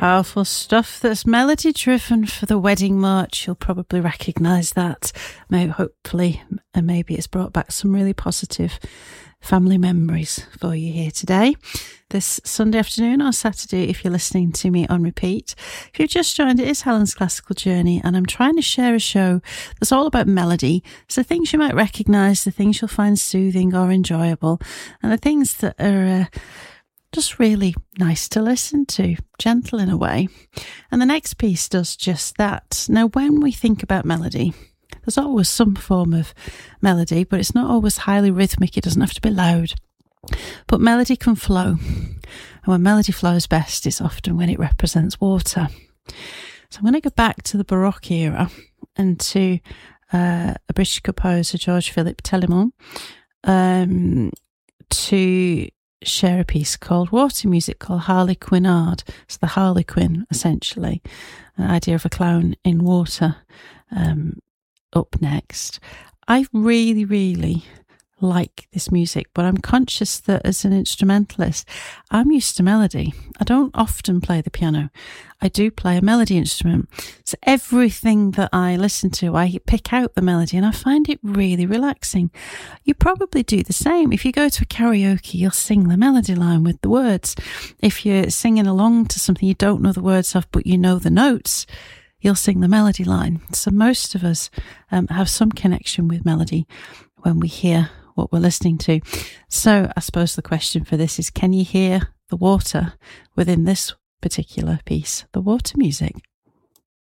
Powerful stuff that's melody driven for the wedding march. You'll probably recognise that. Hopefully, and maybe it's brought back some really positive family memories for you here today. This Sunday afternoon or Saturday, if you're listening to me on repeat. If you've just joined, it is Helen's Classical Journey, and I'm trying to share a show that's all about melody. So things you might recognise, the things you'll find soothing or enjoyable, and the things that are just really nice to listen to, gentle in a way. And the next piece does just that. Now, when we think about melody, there's always some form of melody, but it's not always highly rhythmic. It doesn't have to be loud. But melody can flow. And when melody flows best, it's often when it represents water. So I'm going to go back to the Baroque era and to a British composer, George Philippe Telemann, to share a piece called Water Music, called Harlequinade. It's the Harlequin, essentially, an idea of a clown in water. Up next. I really, really like this music, but I'm conscious that as an instrumentalist, I'm used to melody. I don't often play the piano. I do play a melody instrument. So everything that I listen to, I pick out the melody and I find it really relaxing. You probably do the same. If you go to a karaoke, you'll sing the melody line with the words. If you're singing along to something you don't know the words of, but you know the notes, you'll sing the melody line. So most of us have some connection with melody when we hear what we're listening to. So I suppose the question for this is, can you hear the water within this particular piece, the water music?